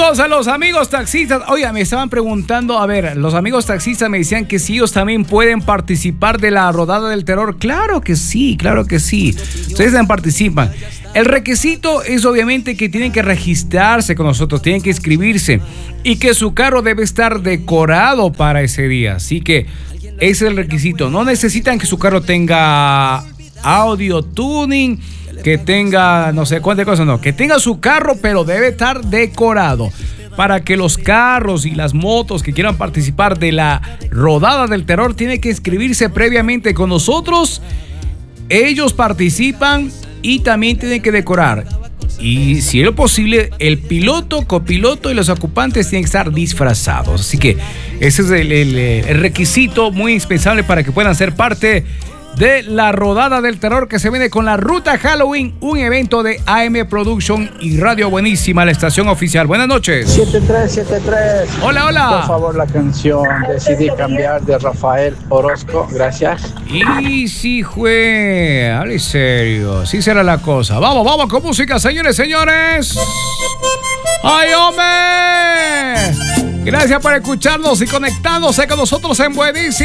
Entonces, los amigos taxistas, oiga, me estaban preguntando, a ver, los amigos taxistas me decían que si ellos también pueden participar de la rodada del terror. Claro que sí, claro que sí. Ustedes también participan. El requisito es obviamente que tienen que registrarse con nosotros, tienen que inscribirse y que su carro debe estar decorado para ese día. Así que ese es el requisito. No necesitan que su carro tenga audio tuning, que tenga no sé cuántas cosas, no, que tenga su carro, pero debe estar decorado para que los carros y las motos que quieran participar de la rodada del terror tienen que inscribirse previamente con nosotros. Ellos participan y también tienen que decorar. Y si es lo posible, el piloto, copiloto y los ocupantes tienen que estar disfrazados. Así que ese es el requisito muy indispensable para que puedan ser parte de la rodada del terror que se viene con la Ruta Halloween, un evento de AM Production y Radio Buenísima, la estación oficial. Buenas noches. 7373. Hola, hola. Por favor, la canción Decidí Cambiar de Rafael Orozco. Gracias. Y sí, fue. Hable serio. Sí será la cosa. Vamos con música, señores, señores. ¡Ay, hombre! Gracias por escucharnos y conectarnos con nosotros en Buenísima.